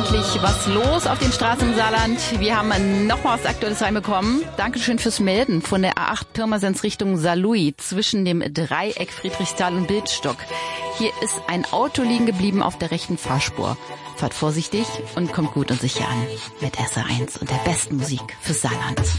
tatsächlich was los auf den Straßen im Saarland. Wir haben noch mal was Aktuelles reinbekommen. Dankeschön fürs Melden von der A8 Pirmasens Richtung Saarlouis zwischen dem Dreieck Friedrichsthal und Bildstock. Hier ist ein Auto liegen geblieben auf der rechten Fahrspur. Fahrt vorsichtig und kommt gut und sicher an mit SR1 und der besten Musik fürs Saarland.